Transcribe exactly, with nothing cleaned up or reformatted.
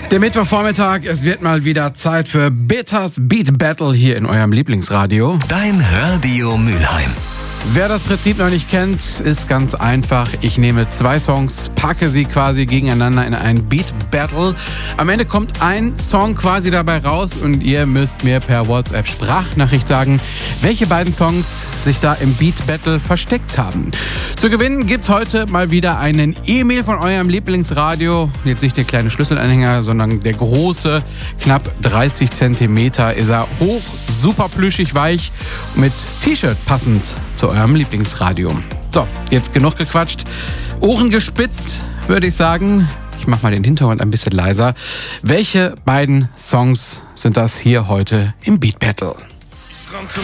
Der Mittwochvormittag, es wird mal wieder Zeit für Bitters Beat Battle hier in eurem Lieblingsradio. Dein Radio Mülheim. Wer das Prinzip noch nicht kennt, ist ganz einfach. Ich nehme zwei Songs, packe sie quasi gegeneinander in ein Beat Battle. Am Ende kommt ein Song quasi dabei raus und ihr müsst mir per WhatsApp Sprachnachricht sagen, welche beiden Songs sich da im Beat Battle versteckt haben. Zu gewinnen gibt's heute mal wieder einen E-Mail von eurem Lieblingsradio. Jetzt nicht der kleine Schlüsselanhänger, sondern der große, knapp dreißig Zentimeter ist er hoch, super plüschig weich, mit T-Shirt passend zu eurem Lieblingsradio. So, jetzt genug gequatscht. Ohren gespitzt, würde ich sagen. Ich mach mal den Hintergrund ein bisschen leiser. Welche beiden Songs sind das hier heute im Beat Battle? Ich rannte